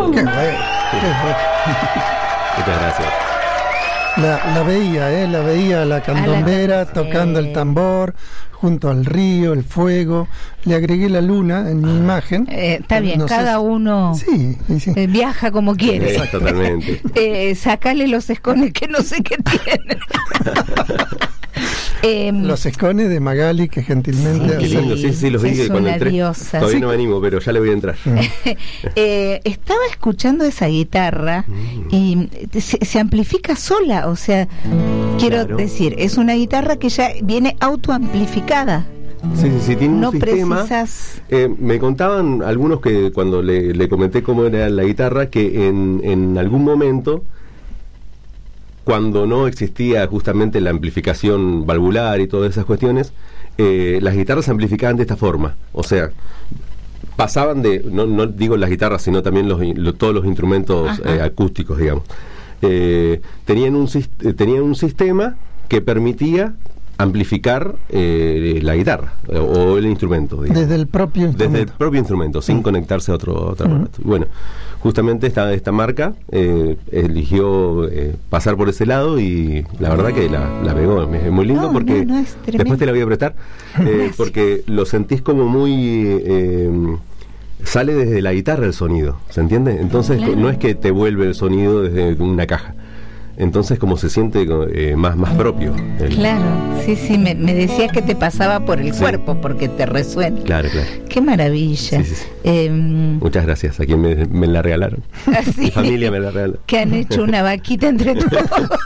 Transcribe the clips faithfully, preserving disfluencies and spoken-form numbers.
Qué bueno, qué bueno. Muchas gracias. La, la veía, ¿eh? La veía a la candombera A la can- tocando sí. el tambor, junto al río, el fuego. Le agregué la luna en mi imagen. Eh, está bien, No sé cada si- uno Sí, y sí. eh, viaja como quiere. Eh, totalmente. Eh, sacale los escones que no sé qué tienen. eh, Los escones de Magali, que gentilmente... Qué hace- lindo, sí, sí, los vi es que cuando una entré. diosa. Todavía Sí. no me animo, pero ya le voy a entrar. eh, estaba escuchando esa guitarra y se, se amplifica sola, o sea, quiero Claro. decir, es una guitarra que ya viene autoamplificada. Sí, sí, sí, tiene No un sistema. precisas. Eh, me contaban algunos que cuando le, le comenté cómo era la guitarra, que en, en algún momento, cuando no existía justamente la amplificación valvular y todas esas cuestiones, eh, las guitarras se amplificaban de esta forma. O sea, pasaban de, no, no digo las guitarras, sino también los, lo- todos los instrumentos eh, acústicos, digamos. Eh, tenían, un, sis- eh, tenían un sistema que permitía amplificar eh, la guitarra o, o el instrumento, digamos. Desde el propio Desde el instrumento. propio instrumento, sin conectarse a otro, a otro aparato. Bueno, justamente esta, esta marca eh, eligió eh, pasar por ese lado y la verdad que la, la pegó. Es muy lindo No, porque no, no, es tremendo. después te la voy a prestar eh, porque lo sentís como muy... eh, sale desde la guitarra el sonido, ¿se entiende? Entonces Claro. no es que te vuelve el sonido desde una caja. Entonces como se siente eh, más, más propio. el- Claro, sí, sí, me, me decías que te pasaba por el Sí. cuerpo porque te resuena. Claro, claro. Qué maravilla. Sí, sí, sí. Eh, Muchas gracias a quien me, me la regalaron. así Mi familia me la regaló. que han hecho una vaquita entre todos.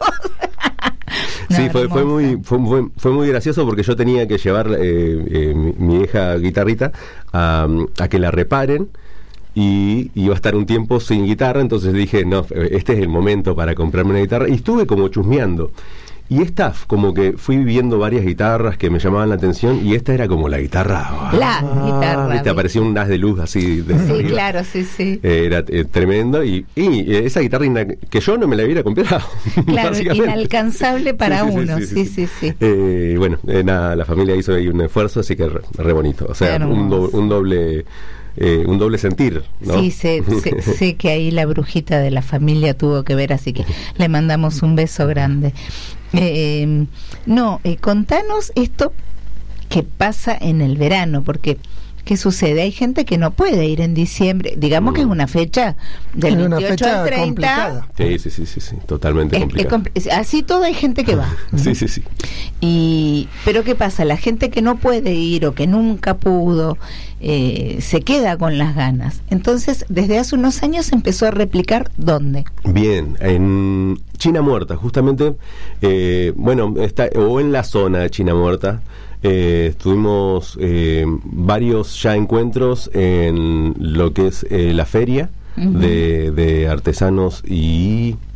No, Sí, fue, fue hermosa. muy fue, fue, fue muy gracioso porque yo tenía que llevar eh, eh, mi, mi vieja guitarrita a, a que la reparen y iba a estar un tiempo sin guitarra, entonces dije, no, este es el momento para comprarme una guitarra y estuve como chusmeando. Y esta, como que fui viendo varias guitarras que me llamaban la atención y esta era como la guitarra. La guitarra. ¿Viste? Apareció un haz de luz así. De Sí, arriba. claro, sí, sí. Eh, Era eh, tremendo y, y eh, esa guitarra ina- que yo no me la hubiera comprado. Claro, básicamente. inalcanzable para Sí, sí, sí, uno. sí, Sí, sí. sí, sí. Eh, bueno, eh, nada, la familia hizo ahí un esfuerzo, así que re, re bonito. O sea, Hermoso. un, do- un doble eh, un doble sentir, ¿no? Sí, sé, sé, sé que ahí la brujita de la familia tuvo que ver, así que le mandamos un beso grande. Eh, no, eh, contanos esto que pasa en el verano, porque ¿qué sucede? Hay gente que no puede ir en diciembre, digamos que es una fecha del Es una veintiocho fecha al treinta. complicada. Sí, sí, sí, sí, sí, totalmente Es- es complicado. compl- es- así todo hay gente que va. Sí, sí, sí. Y pero ¿qué pasa? La gente que no puede ir o que nunca pudo eh, se queda con las ganas. Entonces, desde hace unos años empezó a replicar ¿dónde? Bien, en China Muerta, justamente, eh, bueno, está, o en la zona de China Muerta, eh, tuvimos eh, varios ya encuentros en lo que es eh, la feria Ujú. de, de artesanos y